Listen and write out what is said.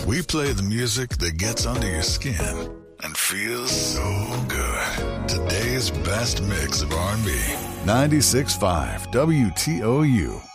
We play the music that gets under your skin and feels so good. Today's best mix of R&B. 96.5 WTOU.